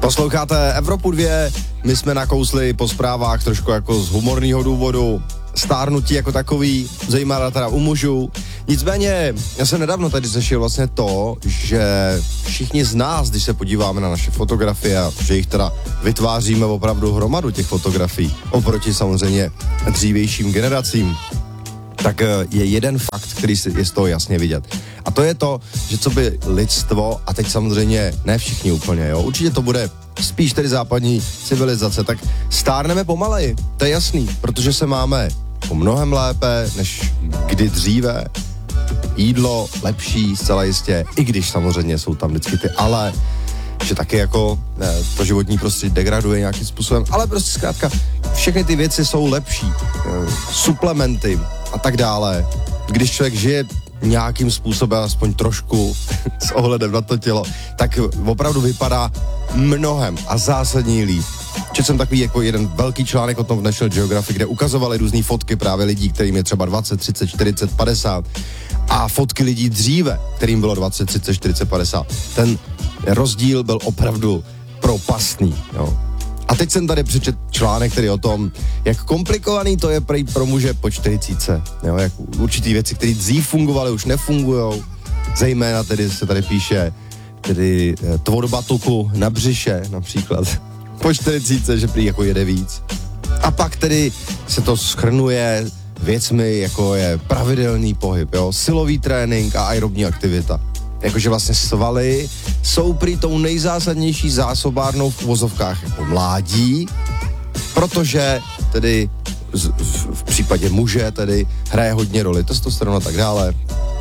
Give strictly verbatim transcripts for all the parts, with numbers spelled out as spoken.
Posloucháte Evropu dvě, my jsme nakousli po zprávách trošku jako z humorného důvodu, stárnutí jako takový, zajímavá teda u mužů. Nicméně, já jsem nedávno tady řešil vlastně to, že všichni z nás, když se podíváme na naše fotografie, že jich teda vytváříme opravdu hromadu těch fotografií, oproti samozřejmě dřívějším generacím, tak je jeden fakt, který je z toho jasně vidět. A to je to, že co by lidstvo, a teď samozřejmě ne všichni úplně, jo, určitě to bude spíš tedy západní civilizace, tak stárneme pomaleji, to je jasný, protože se máme po mnohem lépe, než kdy dříve, jídlo lepší, zcela jistě, i když samozřejmě jsou tam vždycky ty ale, že taky jako ne, to životní prostředí degraduje nějakým způsobem, ale prostě zkrátka všechny ty věci jsou lepší, suplementy a tak dále. Když člověk žije nějakým způsobem, aspoň trošku s ohledem na to tělo, tak opravdu vypadá mnohem a zásadní líp. Četl jsem takový jako jeden velký článek o tom v National Geographic, kde ukazovali různý fotky právě lidí, kterým je třeba dvacet, třicet, čtyřicet, padesát a fotky lidí dříve, kterým bylo dvacet, třicet, čtyřicet, padesát. Ten rozdíl byl opravdu propastný, jo. A teď jsem tady přečet článek, který o tom, jak komplikovaný to je prej pro muže po čtyřicítce, jo, jak určitý věci, které dřív fungovaly, už nefungujou, zejména tedy se tady píše, tedy tvorba tuku na břiše například, po čtyřicítce, že prý jako jede víc. A pak tedy se to shrnuje věcmi, jako je pravidelný pohyb, jo, silový trénink a aerobní aktivita. Jakože vlastně svaly jsou prý tou nejzásadnější zásobárnou v uvozovkách jako mládí, protože tedy z, v, v případě muže tedy hraje hodně roli testosteron a tak dále.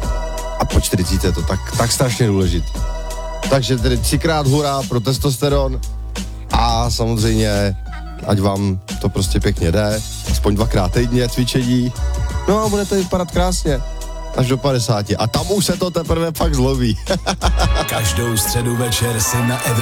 A po čtyřicítce je to tak, tak strašně důležitý. Takže tedy třikrát hurá pro testosteron a samozřejmě ať vám to prostě pěkně jde, aspoň dvakrát týdně cvičení, no a budete vypadat krásně. Až do padesáti. A tam už se to teprve fakt zlobí. Každou středu večer si na Evropě